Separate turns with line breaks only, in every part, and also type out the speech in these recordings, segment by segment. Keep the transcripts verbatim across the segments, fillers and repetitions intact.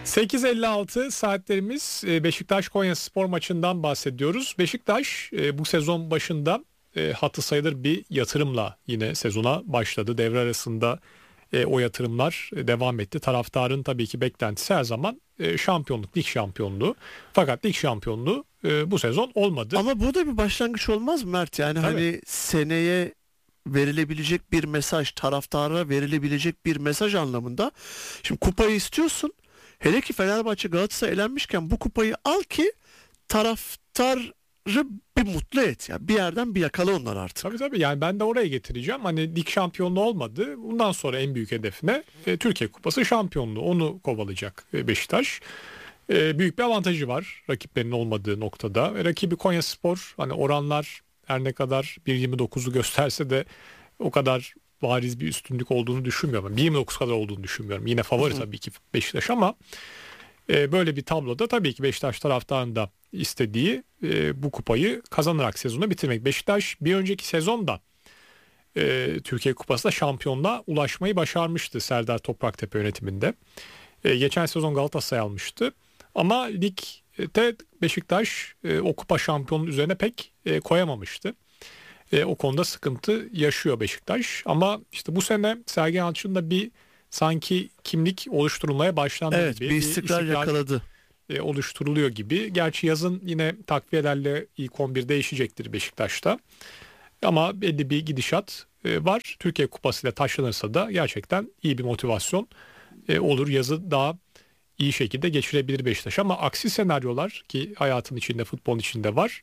sekiz elli altı saatlerimiz. Beşiktaş Konyaspor maçından bahsediyoruz. Beşiktaş bu sezon başında hatı sayılır bir yatırımla yine sezona başladı. Devre arasında o yatırımlar devam etti. Taraftarın tabii ki beklentisi her zaman şampiyonluk, lig şampiyonluğu. Fakat lig şampiyonluğu bu sezon olmadı.
Ama bu da bir başlangıç olmaz mı Mert? Yani tabii. Hani seneye verilebilecek bir mesaj, taraftara verilebilecek bir mesaj anlamında. Şimdi kupayı istiyorsun. Hele ki Fenerbahçe Galatasaray elenmişken bu kupayı al ki taraftarı bir mutlu et. Yani bir yerden bir yakala onlar artık.
Tabii tabii, yani ben de oraya getireceğim. Hani lig şampiyonluğu olmadı. Bundan sonra en büyük hedefine e, Türkiye Kupası şampiyonluğu. Onu kovalayacak e, Beşiktaş. E, büyük bir avantajı var rakiplerinin olmadığı noktada. E, rakibi Konyaspor, hani oranlar her ne kadar bir yirmi dokuzu gösterse de o kadar bariz bir üstünlük olduğunu düşünmüyorum. bir yirmi dokuz kadar olduğunu düşünmüyorum. Yine favori Hı-hı. tabii ki Beşiktaş ama e, böyle bir tabloda tabii ki Beşiktaş taraftarının da istediği e, bu kupayı kazanarak sezonu bitirmek. Beşiktaş bir önceki sezonda e, Türkiye Kupası'nda şampiyonluğa ulaşmayı başarmıştı Serdar Topraktepe yönetiminde. E, geçen sezon Galatasaray almıştı. Ama ligde Beşiktaş e, o kupa şampiyonluğu üzerine pek e, koyamamıştı. E, o konuda sıkıntı yaşıyor Beşiktaş. Ama işte bu sene Sergen Yalçın'ın da bir sanki kimlik oluşturulmaya başlandı
evet,
gibi.
Bir istikrar, bir istikrar yakaladı.
E, oluşturuluyor gibi. Gerçi yazın yine takviyelerle ilk on bir değişecektir Beşiktaş'ta. Ama belli bir gidişat e, var. Türkiye Kupası ile taşlanırsa da gerçekten iyi bir motivasyon e, olur. Yazı daha iyi şekilde geçirebilir Beşiktaş. Ama aksi senaryolar ki hayatın içinde, futbolun içinde var.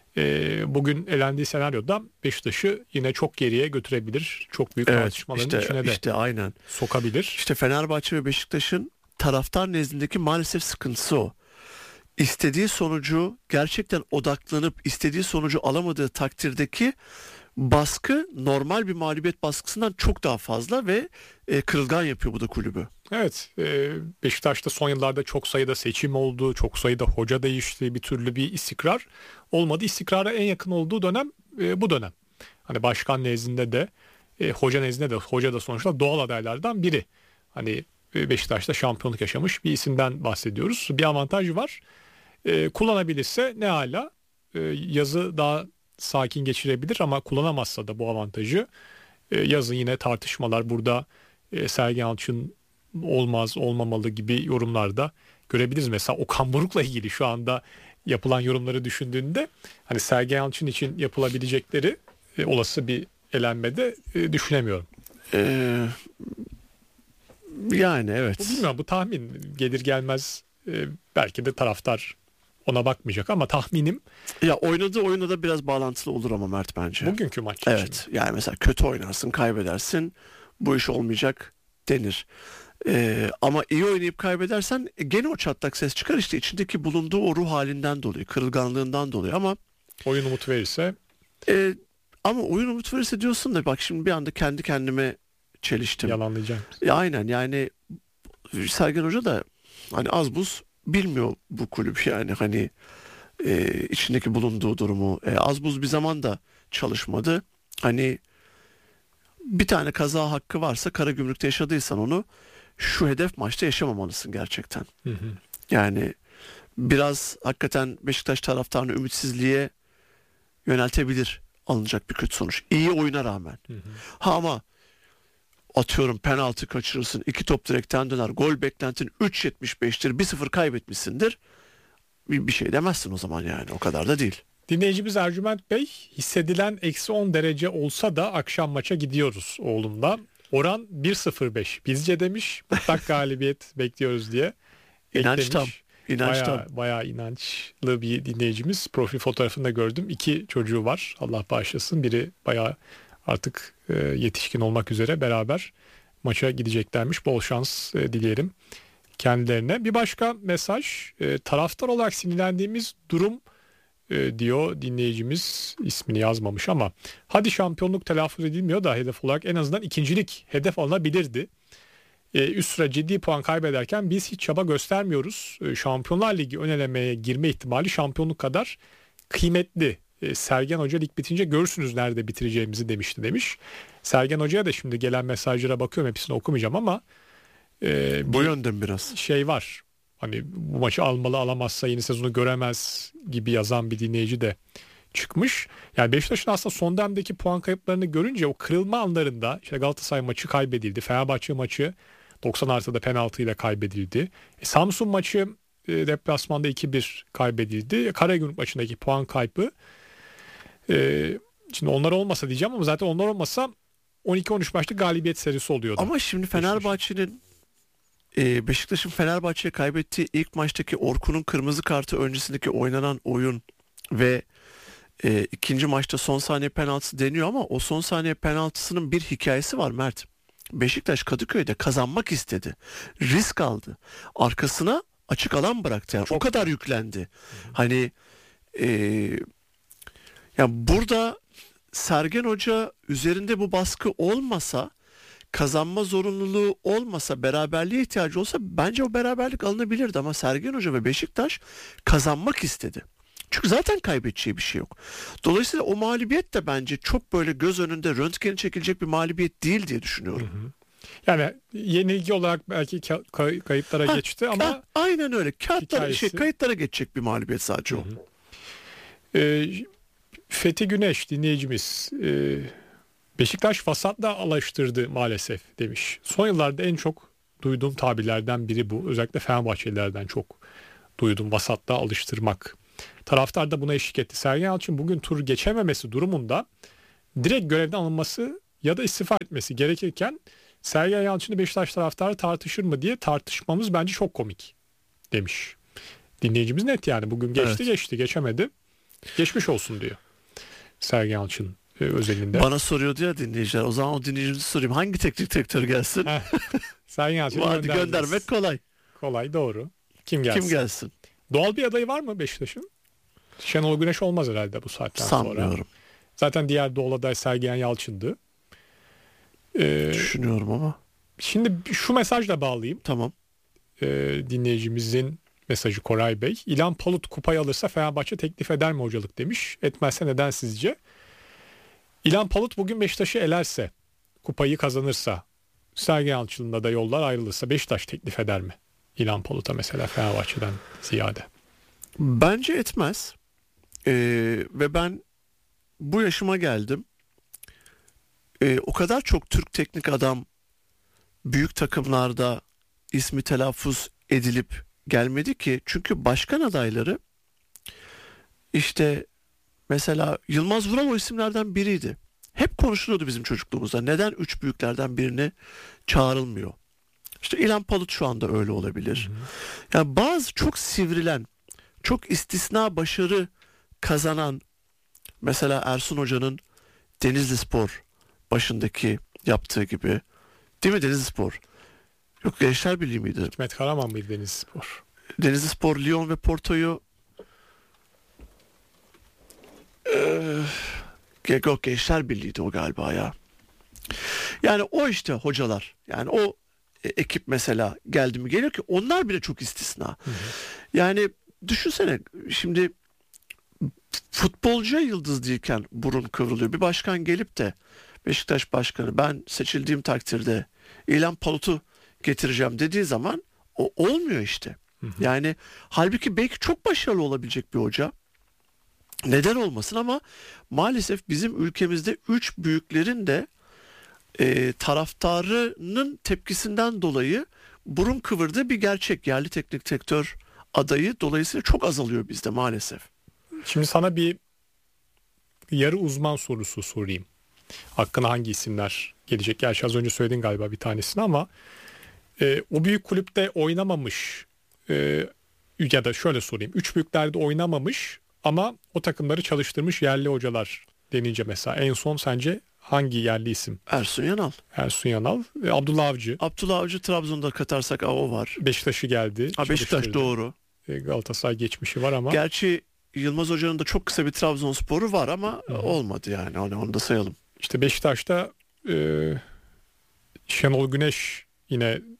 E, bugün elendiği senaryoda Beşiktaş'ı yine çok geriye götürebilir. Çok büyük
evet,
tartışmaların
işte,
içine de
işte, aynen.
sokabilir.
İşte Fenerbahçe ve Beşiktaş'ın taraftar nezdindeki maalesef sıkıntısı o. İstediği sonucu gerçekten odaklanıp istediği sonucu alamadığı takdirdeki baskı normal bir mağlubiyet baskısından çok daha fazla ve e, kırılgan yapıyor bu da kulübü.
Evet, e, Beşiktaş'ta son yıllarda çok sayıda seçim oldu, çok sayıda hoca değişti, bir türlü bir istikrar olmadı. İstikrara en yakın olduğu dönem e, bu dönem. Hani başkan nezdinde de, e, hoca nezdinde de, hoca da sonuçta doğal adaylardan biri. Hani e, Beşiktaş'ta şampiyonluk yaşamış bir isimden bahsediyoruz. Bir avantajı var. E, kullanabilirse ne hala e, yazı daha sakin geçirebilir ama kullanamazsa da bu avantajı e, yazın yine tartışmalar burada e, Sergen Yalçın olmaz olmamalı gibi yorumlarda görebiliriz. Mesela Okan Buruk'la ilgili şu anda yapılan yorumları düşündüğünde hani Sergen Yalçın için yapılabilecekleri e, olası bir elenmede e, düşünemiyorum.
Ee, yani evet.
Bu, bilmiyorum, bu tahmin gelir gelmez e, belki de taraftar ona bakmayacak ama tahminim.
Ya oynadığı oyuna da biraz bağlantılı olur ama Mert bence.
Bugünkü maç için.
Evet, yani mesela kötü oynarsın, kaybedersin, bu iş olmayacak denir. Ee, ama iyi oynayıp kaybedersen gene o çatlak ses çıkar, işte içindeki bulunduğu o ruh halinden dolayı, kırılganlığından dolayı. Ama
oyun umut verirse
e, ama oyun umut verirse diyorsun da bak şimdi bir anda kendi kendime çeliştim.
Yalanlayacağım.
Ya aynen, yani Sergen Hoca da hani az buz bilmiyor bu kulüp, yani hani e, içindeki bulunduğu durumu. E, az buz bir zaman da çalışmadı. Hani bir tane kaza hakkı varsa, Karagümrük'te yaşadıysan onu şu hedef maçta yaşamamalısın gerçekten.
Hı hı.
Yani biraz hakikaten Beşiktaş taraftarını ümitsizliğe yöneltebilir alınacak bir kötü sonuç. İyi oyuna rağmen. Hı hı. Ha ama atıyorum penaltı kaçırırsın, iki top direkten döner, gol beklentin üç yetmiş beştir, bir sıfır kaybetmişsindir. Bir, bir şey demezsin o zaman, yani o kadar da değil.
Dinleyicimiz Ercüment Bey, hissedilen eksi on derece olsa da akşam maça gidiyoruz oğlumla. Oran bir sıfır beş bizce demiş. Mutlak galibiyet bekliyoruz diye.
İnanç tam. İnanç
bayağı,
tam.
bayağı inançlı bir dinleyicimiz. Profil fotoğrafında gördüm. İki çocuğu var. Allah bağışlasın. Biri bayağı artık e, yetişkin olmak üzere, beraber maça gideceklermiş. Bol şans e, dileyelim kendilerine. Bir başka mesaj. E, taraftar olarak sinirlendiğimiz durum e, diyor dinleyicimiz, ismini yazmamış ama hadi şampiyonluk telaffuz edilmiyor da hedef olarak en azından ikincilik hedef alınabilirdi. E, üst sıra ciddi puan kaybederken biz hiç çaba göstermiyoruz. E, Şampiyonlar Ligi ön elemeye girme ihtimali şampiyonluk kadar kıymetli. E, Sergen Hoca lig bitince görürsünüz nerede bitireceğimizi demişti demiş. Sergen Hoca'ya da şimdi gelen mesajlara bakıyorum, hepsini okumayacağım ama e,
bu yönden biraz
şey var. Hani bu maçı almalı, alamazsa yeni sezonu göremez gibi yazan bir dinleyici de çıkmış. Yani Beşiktaş'ın aslında son dönemdeki puan kayıplarını görünce o kırılma anlarında işte Galatasaray maçı kaybedildi. Fenerbahçe maçı doksan artıda penaltıyla kaybedildi. E, Samsun maçı e, deplasmanda iki bir kaybedildi. E, Karagümrük maçındaki puan kaybı. E, şimdi onlar olmasa diyeceğim ama zaten onlar olmasa on iki on üç maçlık galibiyet serisi oluyordu.
Ama şimdi Fenerbahçe'nin e, Beşiktaş'ın Fenerbahçe'ye kaybettiği ilk maçtaki Orkun'un kırmızı kartı öncesindeki oynanan oyun ve e, ikinci maçta son saniye penaltısı deniyor ama o son saniye penaltısının bir hikayesi var Mert. Beşiktaş Kadıköy'de kazanmak istedi. Risk aldı. Arkasına açık alan bıraktı. Yani
Çok
o kadar yüklendi. Hı. Hani e, yani burada Sergen Hoca üzerinde bu baskı olmasa, kazanma zorunluluğu olmasa, beraberliğe ihtiyacı olsa bence o beraberlik alınabilirdi ama Sergen Hoca ve Beşiktaş kazanmak istedi. Çünkü zaten kaybedeceği bir şey yok. Dolayısıyla o mağlubiyet de bence çok böyle göz önünde röntgeni çekilecek bir mağlubiyet değil diye düşünüyorum. Hı hı.
Yani yenilgi olarak belki kay- kayıplara ha, geçti ama
ha, aynen öyle. Kağıtlara, şey, kayıtlara geçecek bir mağlubiyet sadece o.
Ee, Fethi Güneş dinleyicimiz e, Beşiktaş vasatla alıştırdı maalesef demiş. Son yıllarda en çok duyduğum tabirlerden biri bu. Özellikle Fenerbahçelilerden çok duydum vasatla alıştırmak. Taraftar da buna eşlik etti. Sergen Yalçın bugün tur geçememesi durumunda direkt görevden alınması ya da istifa etmesi gerekirken Sergen Yalçın'ı Beşiktaş taraftarı tartışır mı diye tartışmamız bence çok komik demiş. Dinleyicimiz net yani bugün geçti evet. geçti geçemedi. Geçmiş olsun diyor Sergen Yalçın e, özelinde.
Bana soruyordu ya dinleyiciler. O zaman o dinleyicimizi sorayım. Hangi teknik direktör gelsin?
Sergen Yalçın'ı
Hadi göndermek kolay.
Kolay doğru. Kim gelsin?
Kim gelsin?
Doğal bir adayı var mı Beşiktaş'ın? Şenol Güneş olmaz herhalde bu saatten
Sanmıyorum.
sonra. Zaten diğer doğal aday Sergen Yalçın'dı. Ee,
Düşünüyorum ama.
Şimdi şu mesajla bağlayayım.
Tamam.
Ee, dinleyicimizin mesajı Koray Bey. İlhan Palut kupayı alırsa Fenerbahçe teklif eder mi hocalık demiş. Etmezse neden sizce? İlhan Palut bugün Beşiktaş'ı elerse, kupayı kazanırsa, Sergen Yalçın'la da yollar ayrılırsa Beşiktaş teklif eder mi? İlhan Palut'a mesela Fenerbahçe'den ziyade.
Bence etmez. Ee, ve ben bu yaşıma geldim. Ee, o kadar çok Türk teknik adam büyük takımlarda ismi telaffuz edilip gelmedi ki. Çünkü başkan adayları işte mesela Yılmaz Vural o isimlerden biriydi. Hep konuşuluyordu bizim çocukluğumuzda. Neden üç büyüklerden birini çağrılmıyor? İşte İlhan Palut şu anda öyle olabilir. Hı hı. Yani bazı çok sivrilen, çok istisna başarı kazanan, mesela Ersun Hoca'nın Denizlispor başındaki yaptığı gibi, değil mi Denizlispor? Yok Gençler Birliği miydi?
Hikmet Karaman mıydı Denizlispor?
Denizlispor, Lyon ve Porto'yu ee, yok Gençler Birliği'ydi o galiba ya. Yani o işte hocalar, yani o e, ekip mesela geldi mi geliyor ki onlar bile çok istisna. Hı hı. Yani düşünsene şimdi futbolcuya yıldız değilken burun kıvrılıyor. Bir başkan gelip de Beşiktaş başkanı ben seçildiğim takdirde İlhan Palut'u getireceğim dediği zaman o olmuyor işte. Hı hı. Yani halbuki belki çok başarılı olabilecek bir hoca. Neden olmasın ama maalesef bizim ülkemizde üç büyüklerin de e, taraftarının tepkisinden dolayı burun kıvırdığı bir gerçek. Yerli teknik direktör adayı dolayısıyla çok azalıyor bizde maalesef.
Şimdi sana bir yarı uzman sorusu sorayım. Hakkında hangi isimler gelecek? Gerçi az önce söyledin galiba bir tanesini ama e, o büyük kulüpte oynamamış e, ya da şöyle sorayım. Üç büyüklerde oynamamış ama o takımları çalıştırmış yerli hocalar denince mesela en son sence hangi yerli isim?
Ersun Yanal.
Ersun Yanal. E, Abdullah Avcı.
Abdullah Avcı Trabzon'da katarsak o var.
Beşiktaş'ı geldi.
Ha, Beşiktaş doğru.
E, Galatasaray geçmişi var ama.
Gerçi Yılmaz Hoca'nın da çok kısa bir Trabzonspor'u var ama Hı-hı. olmadı yani. Onu, onu da sayalım.
İşte Beşiktaş'ta e, Şenol Güneş yine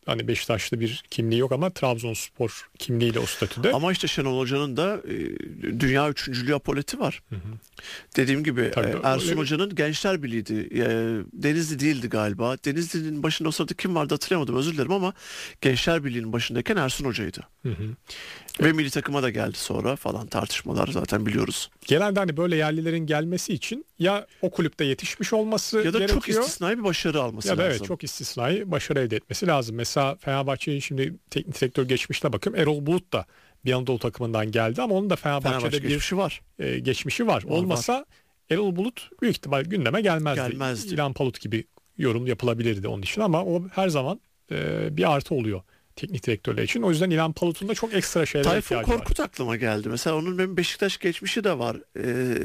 hani Beşiktaş'ta bir kimliği yok ama Trabzonspor kimliğiyle o statüde.
Ama işte Şenol Hoca'nın da e, dünya üçüncülüğü apoleti var. Hı hı. Dediğim gibi Tabii, e, Ersun öyle... Hoca'nın Gençler Birliği'ydi. E, Denizli değildi galiba. Denizli'nin başında o sırada kim vardı hatırlayamadım, özür dilerim, ama Gençler Birliği'nin başındayken Ersun Hoca'ydı. Hı hı. Ve evet. Milli takıma da geldi sonra falan, tartışmalar zaten biliyoruz.
Genelde hani böyle yerlilerin gelmesi için ya o kulüpte yetişmiş olması
ya da
gerekiyor.
çok istisnai bir başarı alması
ya da
lazım.
Evet, çok istisnai başarı elde etmesi lazım. Mesela Fenerbahçe'nin şimdi teknik direktör geçmişte bakın, Erol Bulut da bir Anadolu takımından geldi ama onun da Fenerbahçe'de
Fenerbahçe
bir
geçmişi var.
E, geçmişi var. var Olmasa var. Erol Bulut büyük ihtimal gündeme gelmezdi. gelmezdi. İlhan Palut gibi yorum yapılabilirdi onun için ama o her zaman e, bir artı oluyor teknik direktörler için. O yüzden İlhan Palut'un da çok ekstra şeyler
Tayfun
ihtiyacı var.
Tayfun Korkut aklıma geldi. Mesela onun benim Beşiktaş geçmişi de var. Ee,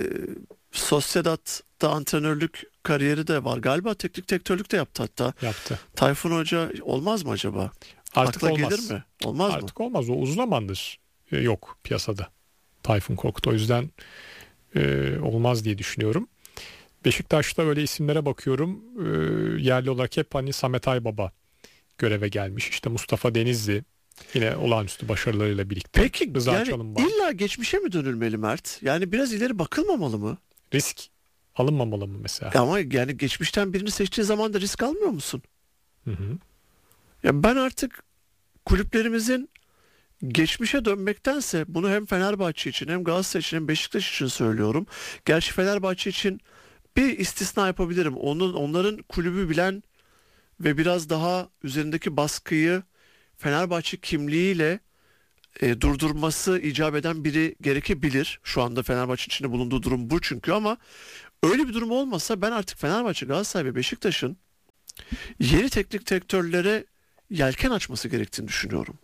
Sociedad'da antrenörlük kariyeri de var. Galiba teknik direktörlük de yaptı hatta.
Yaptı.
Tayfun Hoca olmaz mı acaba?
Artık
Akla
olmaz.
gelir mi? Olmaz
Artık
mı?
Artık olmaz. O uzun zamandır yok piyasada. Tayfun Korkut. O yüzden e, olmaz diye düşünüyorum. Beşiktaş'ta öyle isimlere bakıyorum. E, yerli olarak hep hani Samet Aybaba göreve gelmiş. İşte Mustafa Denizli yine olağanüstü başarılarıyla birlikte.
Peki
Rıza
yani
Çalınbay.
illa geçmişe mi dönülmeli Mert? Yani biraz ileri bakılmamalı mı?
Risk alınmamalı mı mesela?
Ama yani geçmişten birini seçtiğin zaman da risk almıyor musun?
Hı hı.
Ya ben artık kulüplerimizin geçmişe dönmektense, bunu hem Fenerbahçe için hem Galatasaray için hem Beşiktaş için söylüyorum. Gerçi Fenerbahçe için bir istisna yapabilirim. Onun onların kulübü bilen ve biraz daha üzerindeki baskıyı Fenerbahçe kimliğiyle e, durdurması icap eden biri gerekebilir. Şu anda Fenerbahçe içinde bulunduğu durum bu çünkü, ama öyle bir durum olmasa ben artık Fenerbahçe, Galatasaray ve Beşiktaş'ın yeni teknik direktörlere yelken açması gerektiğini düşünüyorum.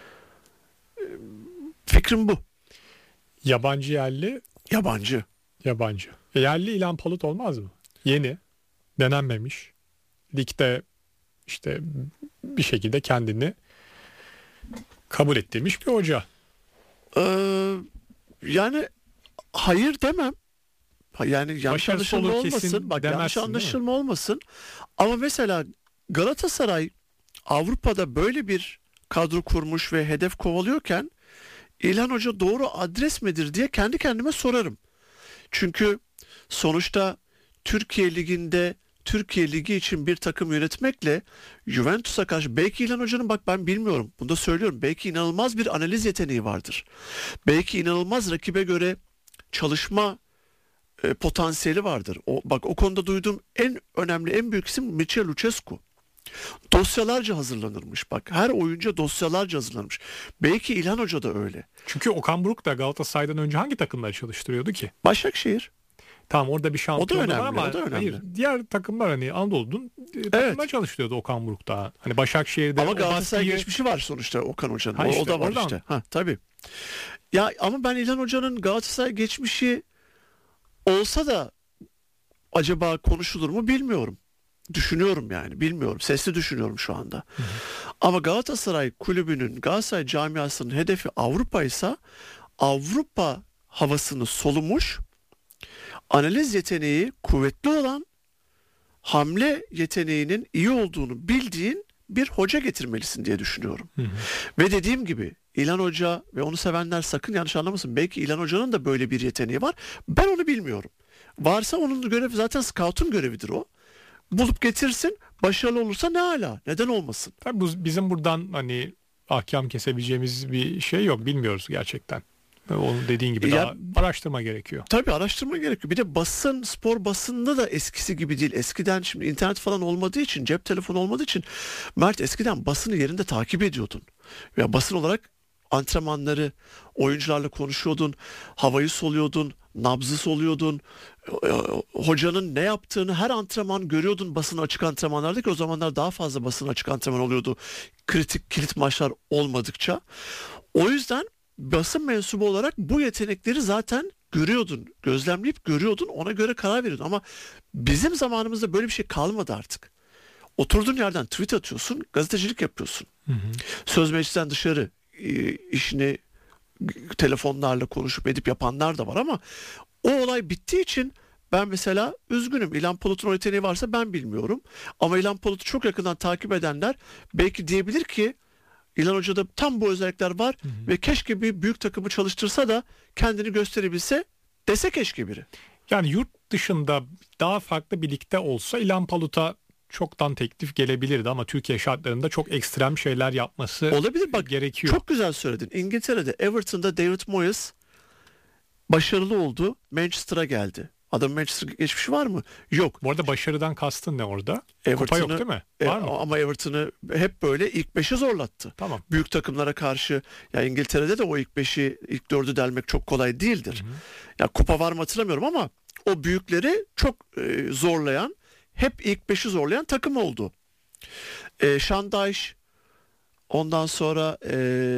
Fikrim bu.
Yabancı yerli?
Yabancı.
Yabancı. E yerli İlhan Palut olmaz mı? Yeni. Denenmemiş. Ligde işte bir şekilde kendini kabul ettirmiş bir hoca.
Ee, yani hayır demem. Yani yanlış anlaşılma olmasın. Bak yanlış anlaşılma olmasın. Ama mesela Galatasaray Avrupa'da böyle bir kadro kurmuş ve hedef kovalıyorken İlhan Hoca doğru adres midir diye kendi kendime sorarım. Çünkü sonuçta Türkiye Ligi'nde Türkiye Ligi için bir takım yönetmekle Juventus'a karşı, belki İlhan Hoca'nın, bak ben bilmiyorum, bunu da söylüyorum, belki inanılmaz bir analiz yeteneği vardır. Belki inanılmaz rakibe göre çalışma e, potansiyeli vardır. O, bak o konuda duyduğum en önemli, en büyük isim Mircea Lucescu. Dosyalarca hazırlanırmış. Bak her oyuncu dosyalarca hazırlanmış. Belki İlhan Hoca da öyle.
Çünkü Okan Buruk da Galatasaray'dan önce hangi takımları çalıştırıyordu ki?
Başakşehir.
Tamam, orada bir şampiyonluk var ama
o da önemli.
Hayır, diğer takımlar hani Anadolu'nun takımlar evet. çalıştırıyordu Okan Buruk da. Hani Başakşehir'de.
Ama Galatasaray baskıyı... geçmişi var sonuçta Okan Hoca'nın. Ha işte, o, o da var oradan... işte. Ha tabii. Ya ama ben İlhan Hoca'nın Galatasaray geçmişi olsa da acaba konuşulur mu bilmiyorum. Düşünüyorum yani, bilmiyorum. Sesli düşünüyorum şu anda. Hı hı. Ama Galatasaray kulübünün, Galatasaray camiasının hedefi Avrupa ise Avrupa havasını solumuş, analiz yeteneği kuvvetli olan, hamle yeteneğinin iyi olduğunu bildiğin bir hoca getirmelisin diye düşünüyorum. Hı hı. Ve dediğim gibi İlhan Hoca ve onu sevenler sakın yanlış anlamasın. Belki İlhan Hoca'nın da böyle bir yeteneği var. Ben onu bilmiyorum. Varsa onun görevi zaten scout'un görevidir o. Bulup getirsin, başarılı olursa ne hala, neden olmasın?
Tabii bu bizim buradan hani ahkam kesebileceğimiz bir şey yok, bilmiyoruz gerçekten. Onun dediğin gibi ya, daha araştırma gerekiyor.
Tabii araştırma gerekiyor. Bir de basın, spor basında da eskisi gibi değil. Eskiden, şimdi internet falan olmadığı için, cep telefonu olmadığı için Mert, eskiden basını yerinde takip ediyordun. Ya basın olarak antrenmanları, oyuncularla konuşuyordun, havayı soluyordun, nabzı soluyordun. Hocanın ne yaptığını her antrenman görüyordun basın açık antrenmanlarda, ki o zamanlar daha fazla basın açık antrenman oluyordu. Kritik kilit maçlar olmadıkça. O yüzden basın mensubu olarak bu yetenekleri zaten görüyordun, gözlemleyip görüyordun, ona göre karar veriyordun. Ama bizim zamanımızda böyle bir şey kalmadı artık. Oturduğun yerden tweet atıyorsun, gazetecilik yapıyorsun. Hı hı. Söz meclisten dışarı e, işini telefonlarla konuşup edip yapanlar da var ama o olay bittiği için ben mesela üzgünüm. İlhan Palut'un o yeteneği varsa ben bilmiyorum. Ama İlhan Palut'u çok yakından takip edenler belki diyebilir ki İlhan Hoca'da tam bu özellikler var hı hı. ve keşke bir büyük takımı çalıştırsa da kendini gösterebilse dese keşke biri.
Yani yurt dışında daha farklı bir ligde olsa İlhan Palut'a çoktan teklif gelebilirdi ama Türkiye şartlarında çok ekstrem şeyler yapması
olabilir. Bak,
gerekiyor.
Çok güzel söyledin. İngiltere'de Everton'da David Moyes başarılı oldu. Manchester'a geldi. Adamın Manchester geçmişi var mı? Yok.
Bu arada başarıdan kastın ne orada? Kupa yok değil mi? Var
e,
mı?
Ama Everton'ı hep böyle ilk beşe zorlattı.
Tamam.
Büyük takımlara karşı. Ya İngiltere'de de o ilk beşi, ilk dördü delmek çok kolay değildir. Hı hı. Ya kupa var mı hatırlamıyorum ama o büyükleri çok e, zorlayan, hep ilk beşi zorlayan takım oldu. E, Sean Dyche, ondan sonra e,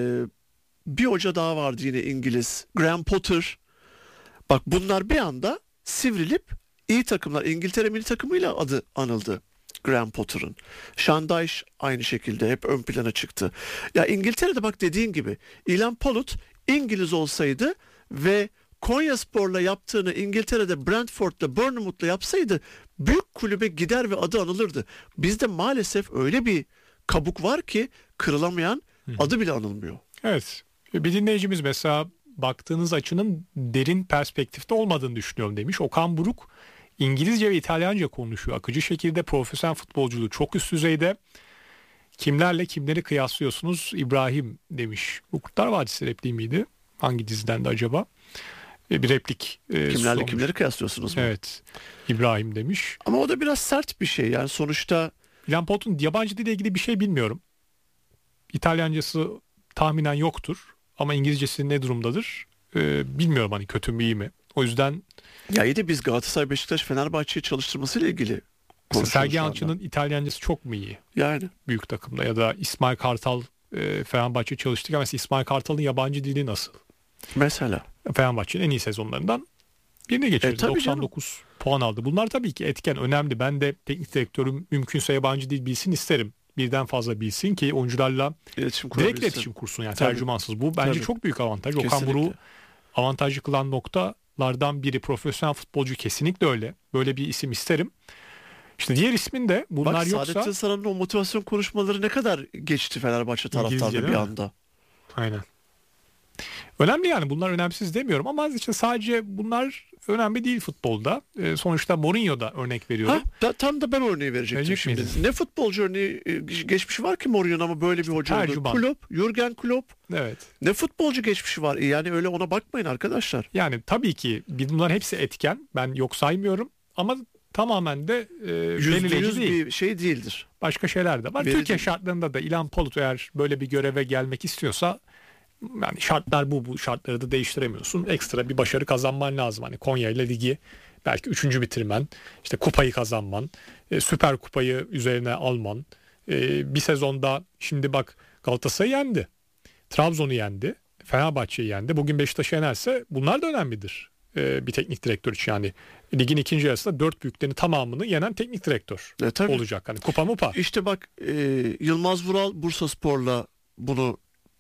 bir hoca daha vardı yine İngiliz. Graham Potter. Bak bunlar bir anda sivrilip iyi takımlar, İngiltere milli takımıyla adı anıldı Graham Potter'ın. Sean Dyche aynı şekilde hep ön plana çıktı. Ya İngiltere'de bak dediğin gibi İlhan Palut İngiliz olsaydı ve Konyaspor'la yaptığını İngiltere'de Brentford'la, Bournemouth'la yapsaydı büyük kulübe gider ve adı anılırdı. Bizde maalesef öyle bir kabuk var ki kırılamayan, Hı-hı. adı bile anılmıyor.
Evet. Bir dinleyicimiz mesela baktığınız açının derin perspektifte olmadığını düşünüyorum demiş. Okan Buruk İngilizce ve İtalyanca konuşuyor. Akıcı şekilde profesyonel futbolculuğu çok üst düzeyde. Kimlerle kimleri kıyaslıyorsunuz İbrahim demiş. Bu Kurtlar Vadisi repliği miydi? Hangi diziden de acaba? Bir replik.
E, Kimlerle sormuş. Kimleri kıyaslıyorsunuz mu?
Evet. İbrahim demiş.
Ama o da biraz sert bir şey. Yani sonuçta
İlhan Palut'un yabancı dille ilgili bir şey bilmiyorum. İtalyancası tahminen yoktur. Ama İngilizcesi ne durumdadır? Ee, bilmiyorum hani kötü mü iyi mi? O yüzden...
Ya iyi de biz Galatasaray, Beşiktaş, Fenerbahçe'yi çalıştırmasıyla ilgili konuşuyoruz.
Sergen Yalçın'ın İtalyancası çok mu iyi?
Yani.
Büyük takımda ya da İsmail Kartal e, Fenerbahçe çalıştırırken mesela İsmail Kartal'ın yabancı dili nasıl?
Mesela.
Fenerbahçe'nin en iyi sezonlarından birine geçirdi. E, doksan dokuz canım. Puan aldı. Bunlar tabii ki etken, önemli. Ben de teknik direktörüm mümkünse yabancı dil bilsin isterim. Birden fazla bilsin ki oyuncularla
iletişim
direkt iletişim kursun yani tabii. Tercümansız. Bu bence tabii. çok büyük avantaj.
Kesinlikle.
Okan Buruk'u avantajlı kılan noktalardan biri, profesyonel futbolcu kesinlikle öyle. Böyle bir isim isterim. İşte diğer ismin de bunlar
Bak,
yoksa...
Saadettin Saran'ın o motivasyon konuşmaları ne kadar geçti Fenerbahçe taraftarında bir anda.
Aynen. Önemli yani, bunlar önemsiz demiyorum ama işte sadece bunlar önemli değil futbolda. Ee, sonuçta Mourinho da örnek veriyorum.
Ha, da, tam da ben örneği verecektim Verecek şimdi. Miydin? Ne futbolcu örneği geçmişi var ki Mourinho'nun ama böyle bir hoca oldu. Klopp, Jürgen Klopp.
Evet.
Ne futbolcu geçmişi var. Yani öyle ona bakmayın arkadaşlar.
Yani tabii ki bunların hepsi etken. Ben yok saymıyorum ama tamamen de e, belirleyici değil.
Bir şey değildir.
Başka şeyler de var. Verici. Türkiye şartlarında da İlhan Palut eğer böyle bir göreve gelmek istiyorsa, yani şartlar bu, bu şartları da değiştiremiyorsun. Ekstra bir başarı kazanman lazım. Hani Konya ile ligi belki üçüncü bitirmen, işte kupayı kazanman, e, süper kupayı üzerine alman. E, bir sezonda şimdi bak Galatasaray'ı yendi. Trabzon'u yendi. Fenerbahçe'yi yendi. Bugün Beşiktaş'ı yenerse bunlar da önemlidir. E, bir teknik direktör için yani. Ligin ikinci yarısında dört büyüklerin tamamını yenen teknik direktör e, olacak. Hani kupa mupa.
İşte bak e, Yılmaz Vural Bursaspor'la bunu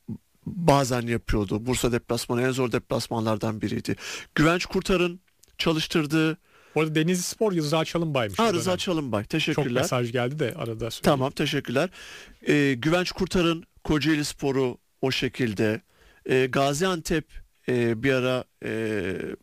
bazen yapıyordu. Bursa deplasmanı en zor deplasmanlardan biriydi. Güvenç Kurtar'ın çalıştırdığı...
Orada Denizli Spor Rıza Çalınbay'mış.
Ha, Rıza Çalınbay. Teşekkürler.
Çok mesaj geldi de arada söyleyeyim.
Tamam, teşekkürler. Ee, Güvenç Kurtar'ın Kocaeli Spor'u o şekilde. Ee, Gaziantep e, bir ara e,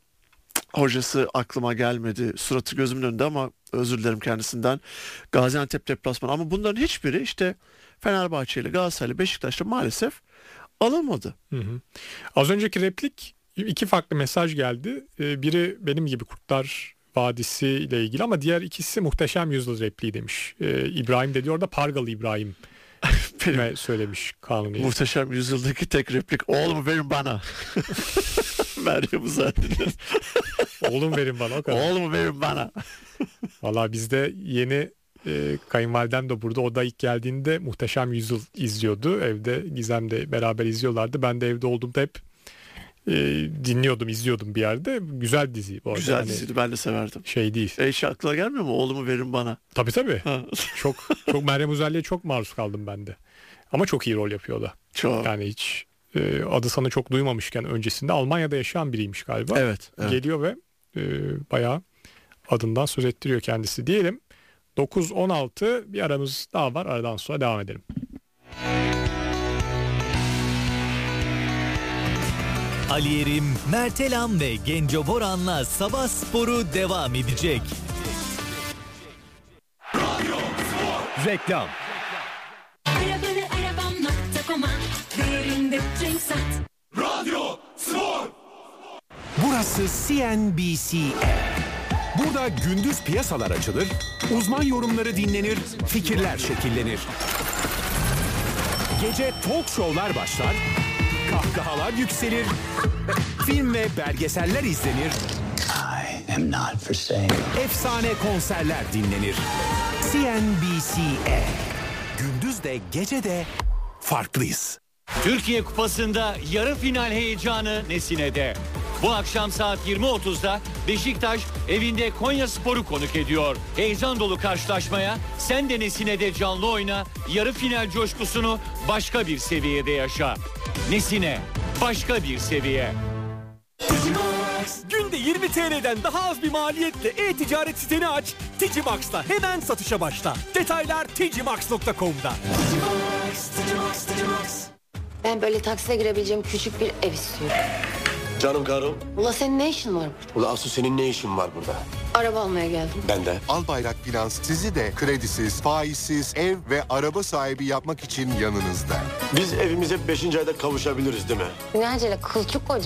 hocası aklıma gelmedi. Suratı gözümün önünde ama özür dilerim kendisinden. Gaziantep deplasmanı. Ama bunların hiçbiri işte Fenerbahçe'yle, Galatasaray'la, Beşiktaş'la maalesef alınmadı.
Hı hı. Az önceki replik, iki farklı mesaj geldi. Biri benim gibi Kurtlar Vadisi ile ilgili ama diğer ikisi Muhteşem Yüzyıl repliği demiş. Ee, İbrahim de diyor da Pargalı İbrahim söylemiş Kanuni.
Muhteşem Yüzyıl'daki tek replik oğlum verin bana. Meryem Uzerdi'den.
Oğlum verin bana o kadar.
Oğlum verin bana.
Valla bizde yeni e, kayınvalidem de burada, o da ilk geldiğinde Muhteşem Yüzyıl izliyordu. Evde Gizem'le beraber izliyorlardı. Ben de evde olduğumda hep e, dinliyordum, izliyordum bir yerde. Güzel dizi bu arada.
Güzel
hani,
diziydi, ben de severdim.
Şey değil.
E hiç aklına gelmiyor mu? Oğlumu verin bana.
Tabii tabii. çok çok Meryem Uzerli'ye çok maruz kaldım ben de. Ama çok iyi rol yapıyor o da.
Çok.
Yani hiç e, adı sana çok duymamışken öncesinde Almanya'da yaşayan biriymiş galiba.
Evet. evet.
Geliyor ve e, bayağı adından söz ettiriyor kendisi diyelim. dokuz on altı bir aramız daha var. Aradan sonra devam edelim.
Ali Yerim, Mert Elam ve Genco Boran'la Sabah Sporu devam edecek. Reklam.
Arabanı arabam nokta com'a değerinde cenk sat.
Radyo Spor.
Burası C N B C. Burada gündüz piyasalar açılır, uzman yorumları dinlenir, fikirler şekillenir. Gece talk show'lar başlar, kahkahalar yükselir, film ve belgeseller izlenir.
I am not for sale.
Efsane konserler dinlenir. C N B C. Gündüz de gece de farklıyız.
Türkiye Kupası'nda yarı final heyecanı Nesine'de. Bu akşam saat yirmi otuzda Beşiktaş evinde Konyaspor'u konuk ediyor. Heyecan dolu karşılaşmaya sen de Nesine'de canlı oyna, yarı final coşkusunu başka bir seviyede yaşa. Nesine, başka bir seviye.
Günde yirmi T L'den daha az bir maliyetle e-ticaret siteni aç, Ticimax'la hemen satışa başla. Detaylar ticimax nokta com'da.
Ben böyle taksiye girebileceğim küçük bir ev istiyorum.
Canım karım.
Ula senin ne işin var?
Ula asıl senin ne işin var burada?
Araba almaya geldim.
Ben de.
Albayrak Finans sizi de kredisiz, faizsiz ev ve araba sahibi yapmak için yanınızda.
Biz evimize beşinci ayda kavuşabiliriz değil mi?
Ne acele kılçık koca.